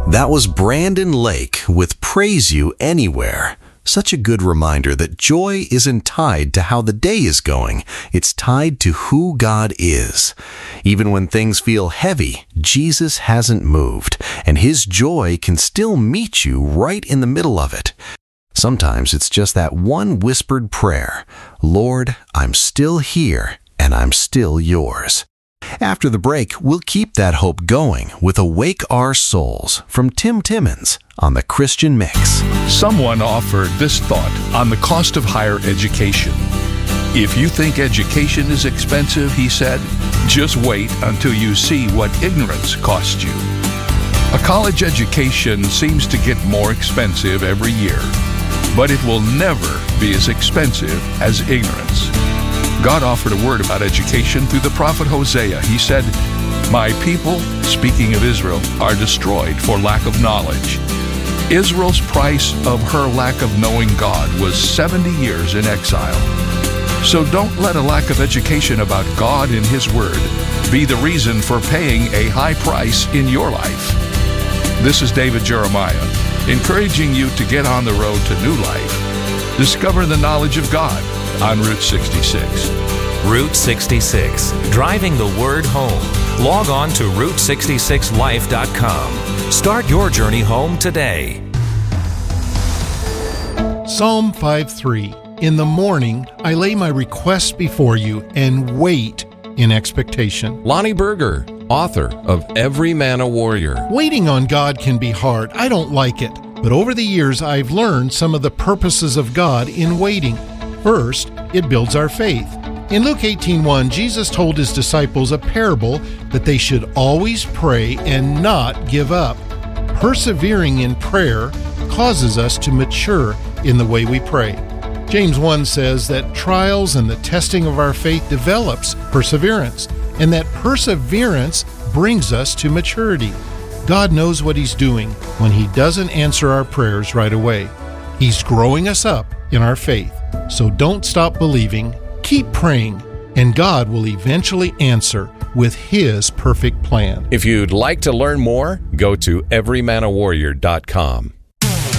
That was Brandon Lake with Praise You Anywhere. Such a good reminder that joy isn't tied to how the day is going. It's tied to who God is. Even when things feel heavy, Jesus hasn't moved, and His joy can still meet you right in the middle of it. Sometimes it's just that one whispered prayer, Lord, I'm still here, and I'm still yours. After the break, we'll keep that hope going with Awake Our Souls from Tim Timmons on the Christian Mix. Someone offered this thought on the cost of higher education. If you think education is expensive, he said, just wait until you see what ignorance costs you. A college education seems to get more expensive every year, but it will never be as expensive as ignorance. God offered a word about education through the prophet Hosea. He said, my people, speaking of Israel, are destroyed for lack of knowledge. Israel's price of her lack of knowing God was 70 years in exile. So don't let a lack of education about God and His Word be the reason for paying a high price in your life. This is David Jeremiah, encouraging you to get on the road to new life. Discover the knowledge of God on Route 66. Route 66, driving the word home. Log on to Route66Life.com. Start your journey home today. Psalm 5:3. In the morning, I lay my requests before you and wait in expectation. Lonnie Berger, author of Every Man a Warrior. Waiting on God can be hard. I don't like it. But over the years, I've learned some of the purposes of God in waiting. First, it builds our faith. In Luke 18:1, Jesus told His disciples a parable that they should always pray and not give up. Persevering in prayer causes us to mature in the way we pray. James 1 says that trials and the testing of our faith develops perseverance, and that perseverance brings us to maturity. God knows what He's doing when He doesn't answer our prayers right away. He's growing us up in our faith. So don't stop believing, keep praying, and God will eventually answer with His perfect plan. If you'd like to learn more, go to everymanawarrior.com.